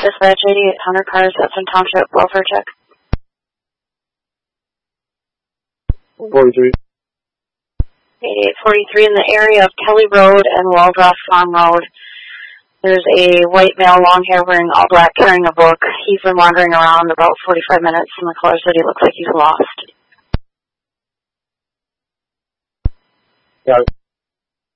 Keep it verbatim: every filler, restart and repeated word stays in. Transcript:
Dispatch eighty-eight hundred cars, Hudson Township, welfare check. forty-three. eighty-eight forty-three in the area of Kelly Road and Waldroff Farm Road. There's a white male, long hair, wearing all black, carrying a book. He's been wandering around about forty-five minutes, and the caller said he looks like he's lost. Got it.